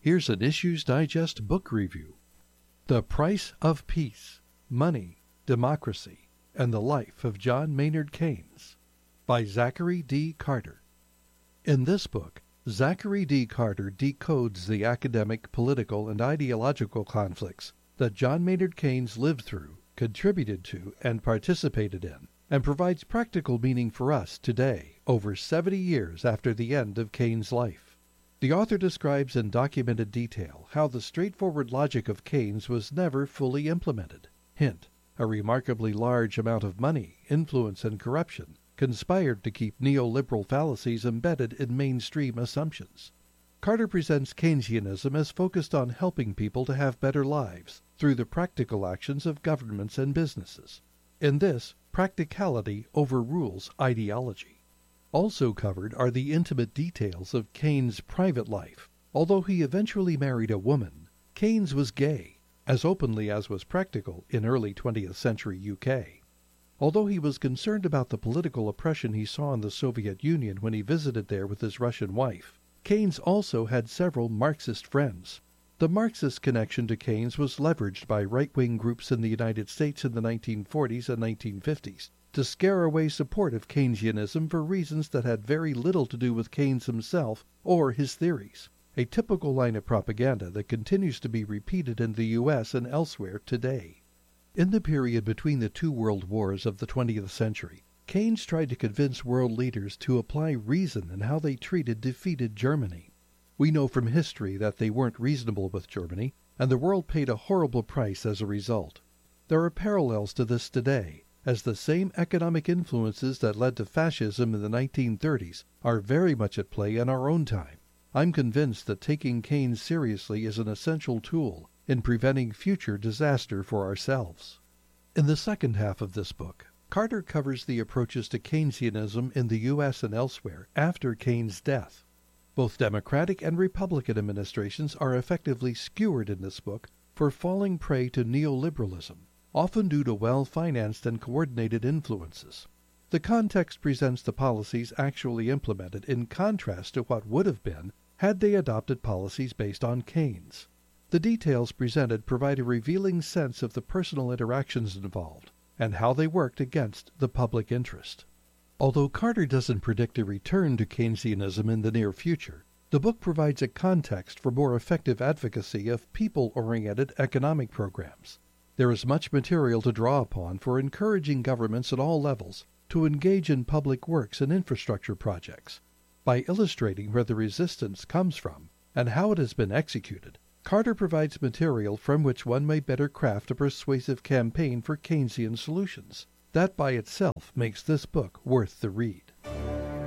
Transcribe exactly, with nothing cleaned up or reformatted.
here's an Issues Digest book review. The Price of Peace, Money, Democracy, and the Life of John Maynard Keynes by Zachary D. Carter. In this book, Zachary D. Carter decodes the academic, political, and ideological conflicts that John Maynard Keynes lived through, contributed to, and participated in, and provides practical meaning for us today, over seventy years after the end of Keynes' life. The author describes in documented detail how the straightforward logic of Keynes was never fully implemented. Hint, a remarkably large amount of money, influence, and corruption conspired to keep neoliberal fallacies embedded in mainstream assumptions. Carter presents Keynesianism as focused on helping people to have better lives through the practical actions of governments and businesses. In this, practicality overrules ideology. Also covered are the intimate details of Keynes' private life. Although he eventually married a woman, Keynes was gay, as openly as was practical in early twentieth century U K. Although he was concerned about the political oppression he saw in the Soviet Union when he visited there with his Russian wife, Keynes also had several Marxist friends. The Marxist connection to Keynes was leveraged by right-wing groups in the United States in the nineteen forties and nineteen fifties to scare away support of Keynesianism for reasons that had very little to do with Keynes himself or his theories, a typical line of propaganda that continues to be repeated in the U S and elsewhere today. In the period between the two world wars of the twentieth century, Keynes tried to convince world leaders to apply reason in how they treated defeated Germany. We know from history that they weren't reasonable with Germany, and the world paid a horrible price as a result. There are parallels to this today, as the same economic influences that led to fascism in the nineteen thirties are very much at play in our own time. I'm convinced that taking Keynes seriously is an essential tool in preventing future disaster for ourselves. In the second half of this book, Carter covers the approaches to Keynesianism in the U S and elsewhere after Keynes' death. Both Democratic and Republican administrations are effectively skewered in this book for falling prey to neoliberalism, often due to well-financed and coordinated influences. The context presents the policies actually implemented in contrast to what would have been had they adopted policies based on Keynes. The details presented provide a revealing sense of the personal interactions involved and how they worked against the public interest. Although Carter doesn't predict a return to Keynesianism in the near future, the book provides a context for more effective advocacy of people-oriented economic programs. There is much material to draw upon for encouraging governments at all levels to engage in public works and infrastructure projects. By illustrating where the resistance comes from and how it has been executed, Carter provides material from which one may better craft a persuasive campaign for Keynesian solutions. That by itself makes this book worth the read.